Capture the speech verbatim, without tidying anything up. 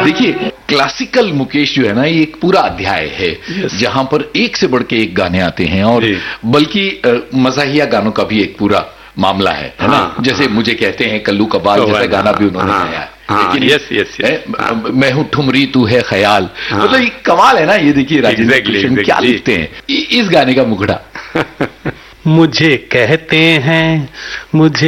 देखिए, क्लासिकल मुकेश जो है ना, ये एक पूरा अध्याय है जहां पर एक से बढ़ के एक गाने आते हैं, और बल्कि मज़ाहिया गानों का भी एक पूरा मामला है, है ना? जैसे मुझे कहते हैं कल्लू कबाल जैसा गाना भी उन्होंने गाया है। लेकिन यस यस मैं हूं ठुमरी तू है ख्याल, मतलब ये कमाल है ना। ये देखिए राजेंद्र कृष्ण क्या लिखते हैं इस गाने का मुखड़ा। मुझे कहते हैं, मुझे